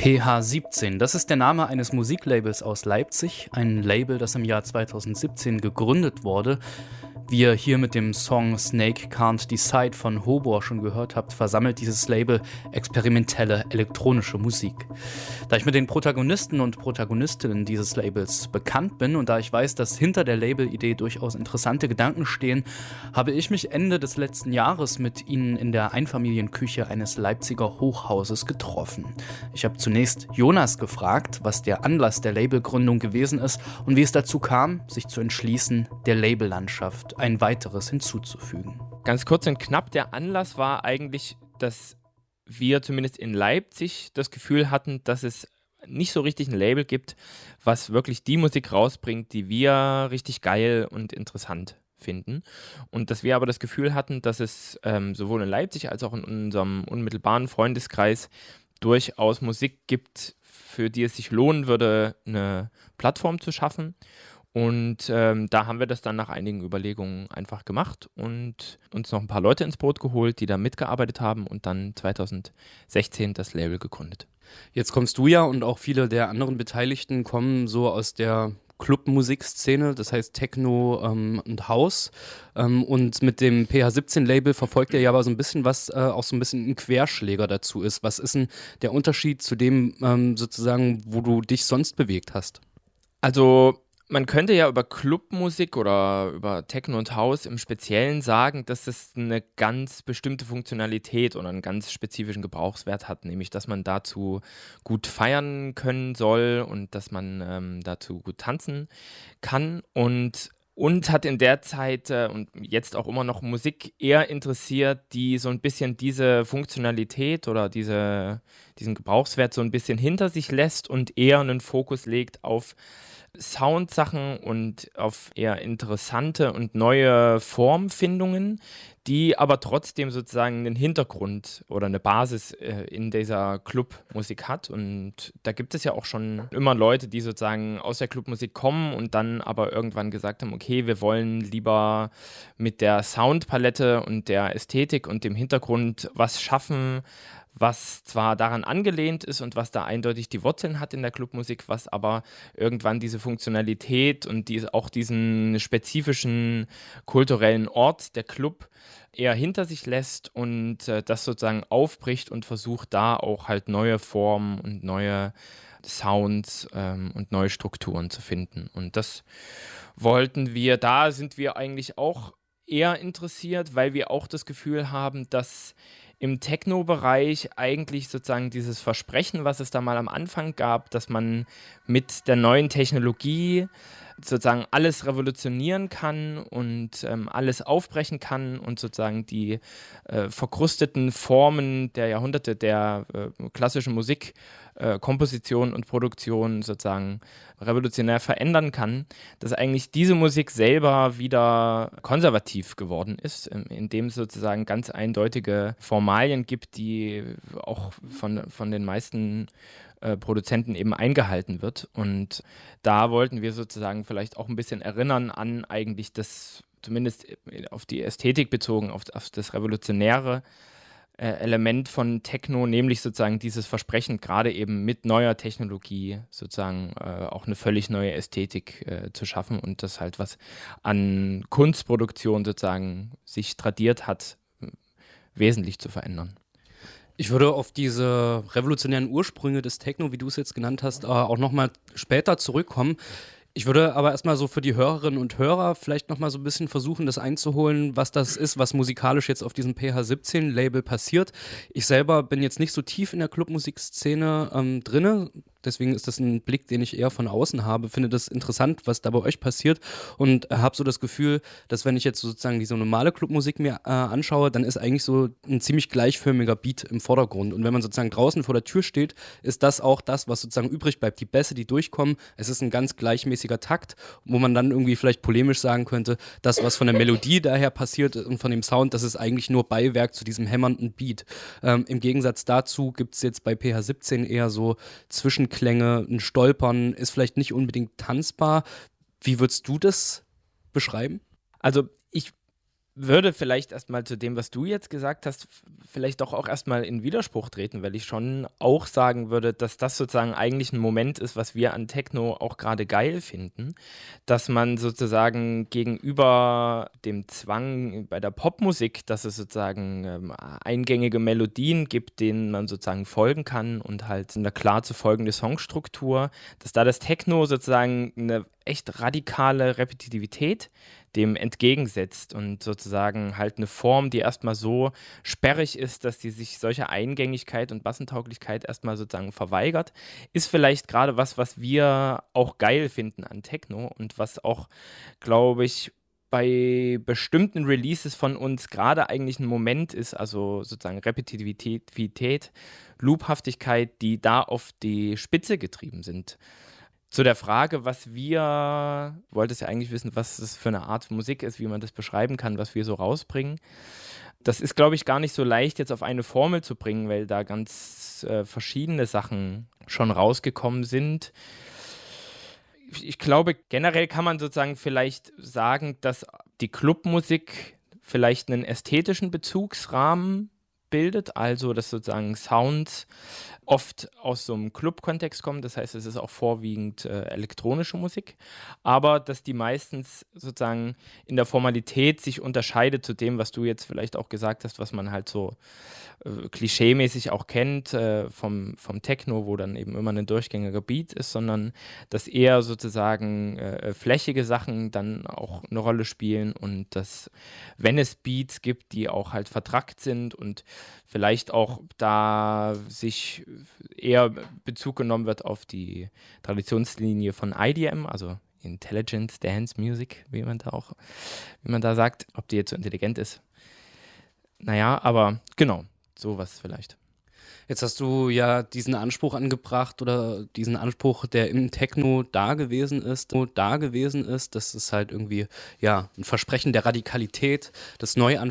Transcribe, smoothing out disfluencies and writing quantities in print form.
PH17, das ist der Name eines Musiklabels aus Leipzig, ein Label, das im Jahr 2017 gegründet wurde. Wie ihr hier mit dem Song Snake Can't Decide von Hobor schon gehört habt, versammelt dieses Label experimentelle elektronische Musik. Da ich mit den Protagonisten und Protagonistinnen dieses Labels bekannt bin und da ich weiß, dass hinter der Labelidee durchaus interessante Gedanken stehen, habe ich mich Ende des letzten Jahres mit ihnen in der Einfamilienküche eines Leipziger Hochhauses getroffen. Ich habe zunächst Jonas gefragt, was der Anlass der Labelgründung gewesen ist und wie es dazu kam, sich zu entschließen, der Labellandschaft ein weiteres hinzuzufügen. Ganz kurz und knapp, der Anlass war eigentlich, dass wir zumindest in Leipzig das Gefühl hatten, dass es nicht so richtig ein Label gibt, was wirklich die Musik rausbringt, die wir richtig geil und interessant finden. Und dass wir aber das Gefühl hatten, dass es sowohl in Leipzig als auch in unserem unmittelbaren Freundeskreis durchaus Musik gibt, für die es sich lohnen würde, eine Plattform zu schaffen. Und da haben wir das dann nach einigen Überlegungen einfach gemacht und uns noch ein paar Leute ins Boot geholt, die da mitgearbeitet haben und dann 2016 das Label gegründet. Jetzt kommst du ja und auch viele der anderen Beteiligten kommen so aus der Clubmusikszene, das heißt Techno und House. Und mit dem PH17-Label verfolgt ihr ja aber so ein bisschen, was auch so ein bisschen ein Querschläger dazu ist. Was ist denn der Unterschied zu dem sozusagen, wo du dich sonst bewegt hast? Also man könnte ja über Clubmusik oder über Techno und House im Speziellen sagen, dass es eine ganz bestimmte Funktionalität oder einen ganz spezifischen Gebrauchswert hat, nämlich dass man dazu gut feiern können soll und dass man dazu gut tanzen kann. Und uns hat in der Zeit und jetzt auch immer noch Musik eher interessiert, die so ein bisschen diese Funktionalität oder diesen Gebrauchswert so ein bisschen hinter sich lässt und eher einen Fokus legt auf Soundsachen und auf eher interessante und neue Formfindungen, die aber trotzdem sozusagen einen Hintergrund oder eine Basis in dieser Clubmusik hat. Und da gibt es ja auch schon immer Leute, die sozusagen aus der Clubmusik kommen und dann aber irgendwann gesagt haben, okay, wir wollen lieber mit der Soundpalette und der Ästhetik und dem Hintergrund was schaffen, was zwar daran angelehnt ist und was da eindeutig die Wurzeln hat in der Clubmusik, was aber irgendwann diese Funktionalität und auch diesen spezifischen kulturellen Ort, der Club, eher hinter sich lässt und das sozusagen aufbricht und versucht, da auch halt neue Formen und neue Sounds und neue Strukturen zu finden. Und das da sind wir eigentlich auch eher interessiert, weil wir auch das Gefühl haben, dass im Techno-Bereich eigentlich sozusagen dieses Versprechen, was es da mal am Anfang gab, dass man mit der neuen Technologie sozusagen alles revolutionieren kann und alles aufbrechen kann und sozusagen die verkrusteten Formen der Jahrhunderte der klassischen Musik, Komposition und Produktion sozusagen revolutionär verändern kann, dass eigentlich diese Musik selber wieder konservativ geworden ist, indem es sozusagen ganz eindeutige Formalien gibt, die auch von den meisten Produzenten eben eingehalten wird. Und da wollten wir sozusagen vielleicht auch ein bisschen erinnern an eigentlich das, zumindest auf die Ästhetik bezogen, auf das revolutionäre Element von Techno, nämlich sozusagen dieses Versprechen, gerade eben mit neuer Technologie sozusagen auch eine völlig neue Ästhetik zu schaffen und das halt, was an Kunstproduktion sozusagen sich tradiert hat, wesentlich zu verändern. Ich würde auf diese revolutionären Ursprünge des Techno, wie du es jetzt genannt hast, auch nochmal später zurückkommen. Ich würde aber erstmal so für die Hörerinnen und Hörer vielleicht nochmal so ein bisschen versuchen, das einzuholen, was das ist, was musikalisch jetzt auf diesem PH17-Label passiert. Ich selber bin jetzt nicht so tief in der Clubmusikszene drinne, deswegen ist das ein Blick, den ich eher von außen habe, finde das interessant, was da bei euch passiert und habe so das Gefühl, dass wenn ich jetzt sozusagen diese normale Clubmusik mir anschaue, dann ist eigentlich so ein ziemlich gleichförmiger Beat im Vordergrund und wenn man sozusagen draußen vor der Tür steht, ist das auch das, was sozusagen übrig bleibt, die Bässe, die durchkommen, es ist ein ganz gleichmäßiger Takt, wo man dann irgendwie vielleicht polemisch sagen könnte, das, was von der Melodie daher passiert und von dem Sound, das ist eigentlich nur Beiwerk zu diesem hämmernden Beat. Im Gegensatz dazu gibt es jetzt bei PH17 eher so Zwischenklänge, ein Stolpern, ist vielleicht nicht unbedingt tanzbar. Wie würdest du das beschreiben? Also ich würde vielleicht erstmal zu dem, was du jetzt gesagt hast, vielleicht doch auch erstmal in Widerspruch treten, weil ich schon auch sagen würde, dass das sozusagen eigentlich ein Moment ist, was wir an Techno auch gerade geil finden, dass man sozusagen gegenüber dem Zwang bei der Popmusik, dass es sozusagen eingängige Melodien gibt, denen man sozusagen folgen kann und halt eine klar zu folgende Songstruktur, dass da das Techno sozusagen eine echt radikale Repetitivität dem entgegensetzt und sozusagen halt eine Form, die erstmal so sperrig ist, dass die sich solcher Eingängigkeit und Massentauglichkeit erstmal sozusagen verweigert, ist vielleicht gerade was wir auch geil finden an Techno und was auch, glaube ich, bei bestimmten Releases von uns gerade eigentlich ein Moment ist, also sozusagen Repetitivität, Loophaftigkeit, die da auf die Spitze getrieben sind. Zu der Frage, wolltest ja eigentlich wissen, was das für eine Art Musik ist, wie man das beschreiben kann, was wir so rausbringen. Das ist, glaube ich, gar nicht so leicht jetzt auf eine Formel zu bringen, weil da ganz verschiedene Sachen schon rausgekommen sind. Ich glaube, generell kann man sozusagen vielleicht sagen, dass die Clubmusik vielleicht einen ästhetischen Bezugsrahmen bildet, also dass sozusagen Sounds oft aus so einem Club-Kontext kommen, das heißt, es ist auch vorwiegend elektronische Musik, aber dass die meistens sozusagen in der Formalität sich unterscheidet zu dem, was du jetzt vielleicht auch gesagt hast, was man halt so klischeemäßig auch kennt vom Techno, wo dann eben immer ein durchgängiger Beat ist, sondern dass eher sozusagen flächige Sachen dann auch eine Rolle spielen und dass, wenn es Beats gibt, die auch halt vertrackt sind und vielleicht auch da sich eher Bezug genommen wird auf die Traditionslinie von IDM, also Intelligent Dance Music, wie man da sagt, ob die jetzt so intelligent ist. Naja, aber genau, sowas vielleicht. Jetzt hast du ja diesen Anspruch angebracht oder diesen Anspruch, der im Techno da gewesen ist, dass es halt irgendwie, ja, ein Versprechen der Radikalität, des Neuanfangs